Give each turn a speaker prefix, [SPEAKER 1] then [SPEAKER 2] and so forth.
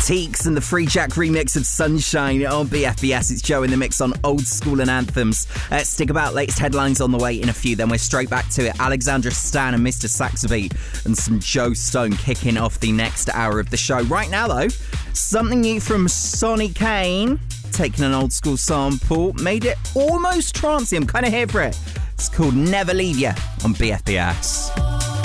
[SPEAKER 1] Teeks and the Free Jack remix of Sunshine on BFBS. It's Joe in the mix on Old School and Anthems. Stick about, latest headlines on the way in a few, then we're straight back to it. Alexandra Stan and Mr. Saxobeat and some Joe Stone kicking off the next hour of the show. Right now, though, something new from Sonny Kane, taking an old school sample, made it almost trancey. I'm kind of here for it. It's called Never Leave Ya on BFBS.